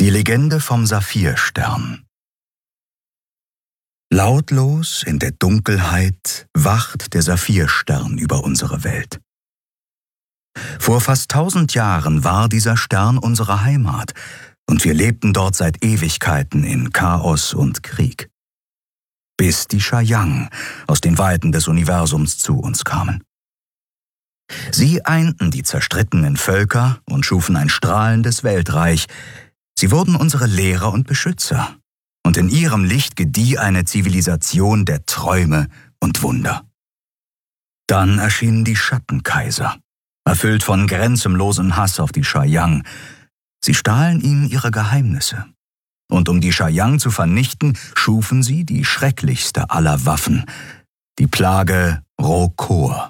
Die Legende vom Saphirstern. Lautlos in der Dunkelheit wacht der Saphirstern über unsere Welt. Vor fast 1000 Jahren war dieser Stern unsere Heimat, und wir lebten dort seit Ewigkeiten in Chaos und Krieg. Bis die Shayang aus den Weiten des Universums zu uns kamen. Sie einten die zerstrittenen Völker und schufen ein strahlendes Weltreich. Sie wurden unsere Lehrer und Beschützer, und in ihrem Licht gedieh eine Zivilisation der Träume und Wunder. Dann erschienen die Schattenkaiser, erfüllt von grenzenlosem Hass auf die Shayang. Sie stahlen ihnen ihre Geheimnisse. Und um die Shayang zu vernichten, schufen sie die schrecklichste aller Waffen, die Plage Rokor.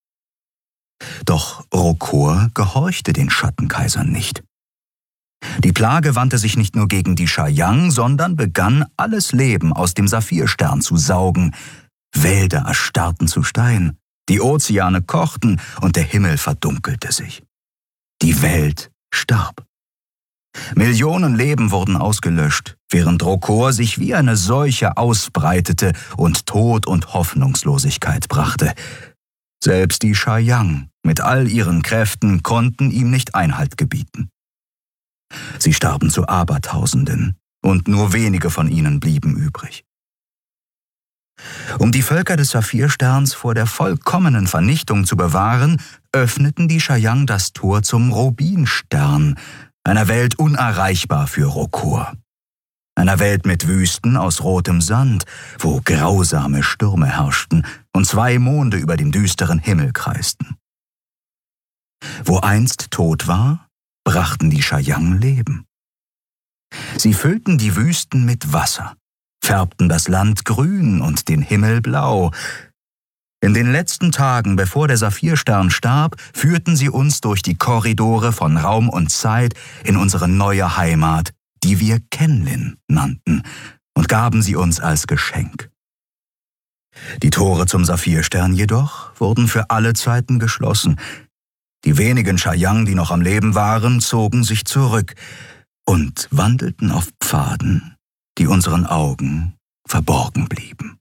Doch Rokor gehorchte den Schattenkaisern nicht. Die Plage wandte sich nicht nur gegen die Shayang, sondern begann, alles Leben aus dem Saphirstern zu saugen. Wälder erstarrten zu Stein, die Ozeane kochten und der Himmel verdunkelte sich. Die Welt starb. Millionen Leben wurden ausgelöscht, während Rokor sich wie eine Seuche ausbreitete und Tod und Hoffnungslosigkeit brachte. Selbst die Shayang mit all ihren Kräften konnten ihm nicht Einhalt gebieten. Sie starben zu Abertausenden, und nur wenige von ihnen blieben übrig. Um die Völker des Saphirsterns vor der vollkommenen Vernichtung zu bewahren, öffneten die Shayang das Tor zum Rubinstern, einer Welt unerreichbar für Rokor. Einer Welt mit Wüsten aus rotem Sand, wo grausame Stürme herrschten und 2 Monde über dem düsteren Himmel kreisten. Wo einst Tod war, brachten die Shayang Leben. Sie füllten die Wüsten mit Wasser, färbten das Land grün und den Himmel blau. In den letzten Tagen, bevor der Saphirstern starb, führten sie uns durch die Korridore von Raum und Zeit in unsere neue Heimat, die wir Kenlin nannten, und gaben sie uns als Geschenk. Die Tore zum Saphirstern jedoch wurden für alle Zeiten geschlossen. Die wenigen Shayang, die noch am Leben waren, zogen sich zurück und wandelten auf Pfaden, die unseren Augen verborgen blieben.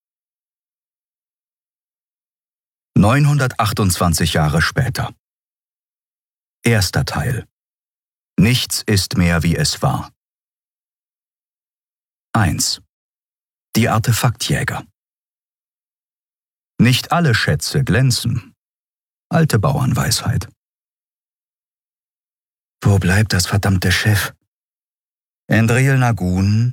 928 Jahre später. Erster Teil. Nichts ist mehr, wie es war. 1. Die Artefaktjäger. Nicht alle Schätze glänzen. Alte Bauernweisheit. Wo bleibt das verdammte Schiff? Endril Nagun